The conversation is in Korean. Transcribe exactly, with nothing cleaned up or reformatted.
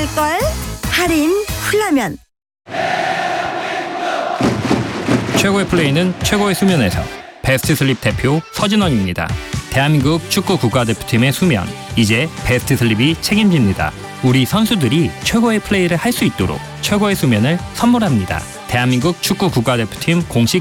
있을걸? 할인 훌라면. 최고의 플레이는 최고의 수면에서. 베스트 슬립 대표 서진원입니다. 대한민국 축구 국가대표팀의 수면, 이제 베스트 슬립이 책임집니다. 우리 선수들이 최고의 플레이를 할 수 있도록 최고의 수면을 선물합니다. 대한민국 축구 국가대표팀 공식